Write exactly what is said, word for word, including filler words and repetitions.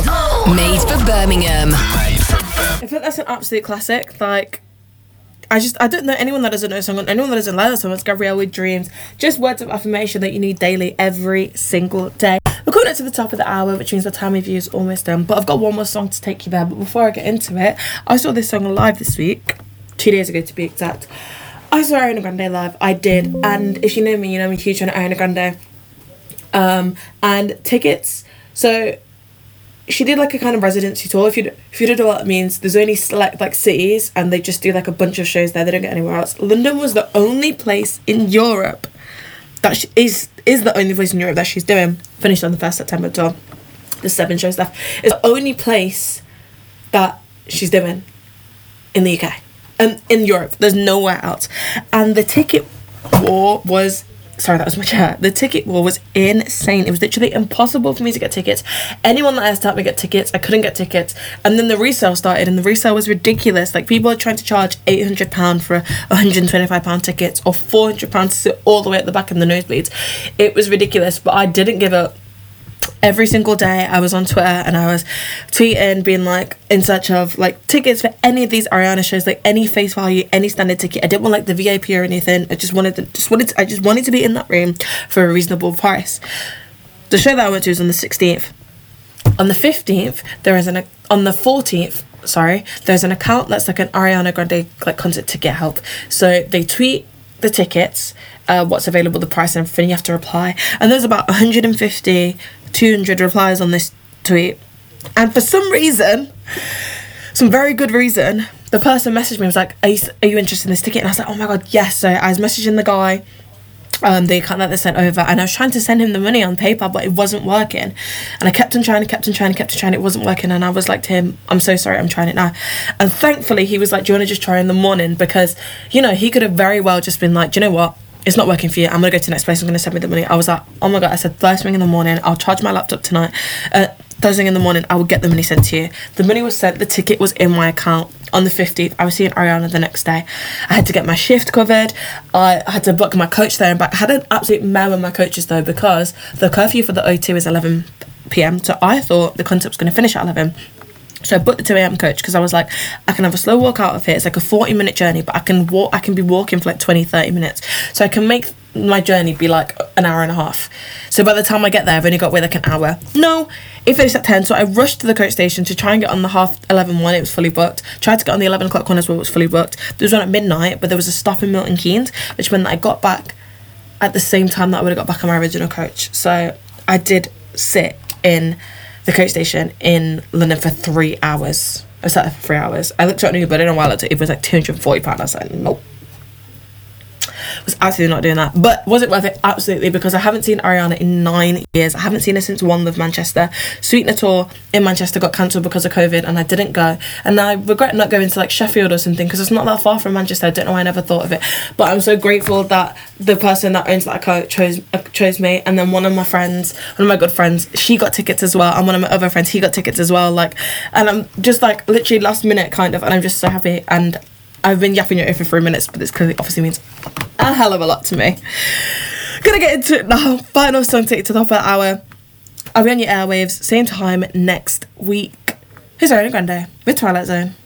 Made for Birmingham. I feel like that's an absolute classic. Like, I just, I don't know anyone that doesn't know the song, anyone that doesn't like the song. It's Gabrielle with Dreams. Just words of affirmation that you need daily, every single day. We're coming up to the top of the hour, which means the time review is almost done. But I've got one more song to take you there. But before I get into it, I saw this song live this week, two days ago to be exact. I saw Ariana Grande live. I did. And if you know me, you know I'm a huge fan of Ariana Grande. Um, and tickets. So she did like a kind of residency tour. If you if you don't know what that means, there's only select like cities, and they just do like a bunch of shows there. They don't get anywhere else. London was the only place in Europe that she is is the only place in Europe that she's doing. Finished on the first September tour. There's seven shows left. It's the only place that she's doing in the U K and in Europe. There's nowhere else. And the ticket war was. Sorry, that was my chair. The ticket war was insane. It was literally impossible for me to get tickets. Anyone that has to help me get tickets, I couldn't get tickets. And then the resale started, and the resale was ridiculous. Like, people are trying to charge eight hundred pounds for a one hundred twenty-five pounds tickets, or four hundred pounds to sit all the way at the back in the nosebleeds. It was ridiculous, but I didn't give up. Every single day I was on Twitter and I was tweeting, being like, in search of like tickets for any of these Ariana shows, like any face value, any standard ticket. I didn't want like the V I P or anything. I just wanted to, just wanted to, I just wanted to be in that room for a reasonable price. The show that I went to was on the sixteenth. On the fifteenth, there is an on the fourteenth. Sorry, there's an account that's like an Ariana Grande like concert ticket help. So they tweet the tickets, uh, what's available, the price and everything. You have to reply, and there's about one hundred fifty, two hundred replies on this tweet. And for some reason, some very good reason, the person messaged me and was like, are you, are you interested in this ticket? And I was like, oh my god, yes. So I was messaging the guy, um, the account that they sent over, and I was trying to send him the money on PayPal, but it wasn't working. And I kept on trying, kept on trying, kept on trying, it wasn't working. And I was like to him, I'm so sorry, I'm trying it now. And thankfully he was like, do you want to just try in the morning? Because, you know, he could have very well just been like, do you know what? It's not working for you. I'm going to go to the next place. I'm going to send me the money. I was like, oh my god. I said, first thing in the morning, I'll charge my laptop tonight. Uh, first thing in the morning, I will get the money sent to you. The money was sent. The ticket was in my account on the fifteenth. I was seeing Ariana the next day. I had to get my shift covered. I had to book my coach there and back. I had an absolute mare with my coaches though, because the curfew for the O two is eleven p.m. So I thought the concert was going to finish at eleven. So I booked the two a.m. coach because I was like, I can have a slow walk out of here. It's like a forty minute journey, but I can walk. I can be walking for like twenty, thirty minutes. So I can make my journey be like an hour and a half. So by the time I get there, I've only got away like an hour. No, it finished at ten. So I rushed to the coach station to try and get on the half eleven one. It was fully booked. Tried to get on the eleven o'clock one as well. It was fully booked. There was one at midnight, but there was a stop in Milton Keynes, which meant that I got back at the same time that I would have got back on my original coach. So I did sit in the coach station in London for three hours. I sat there for three hours. I looked at an Uber, I don't know why I looked at it. It was like two hundred forty pounds. I was like, nope. Was absolutely not doing that. But was it worth it? Absolutely, because I haven't seen Ariana in nine years. I haven't seen her since One Love Manchester. Sweetener tour in Manchester got cancelled because of COVID, and I didn't go. And I regret not going to like Sheffield or something, because it's not that far from Manchester. I don't know why I never thought of it. But I'm so grateful that the person that owns that account chose uh, chose me. And then one of my friends, one of my good friends, she got tickets as well. And one of my other friends, he got tickets as well. Like, and I'm just like literally last minute kind of, and I'm just so happy. And I've been yapping your ear for three minutes, but this clearly obviously means a hell of a lot to me. Gonna get into it now. Final song, take it to the top of the hour. I'll be on your airwaves, same time next week. Here's Ariana Grande with Twilight Zone.